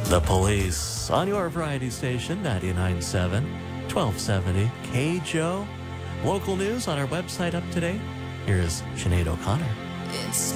The Police on your variety station, 99.7, 1270 KJO. Local news on our website up to date. Here's Sinead O'Connor. It's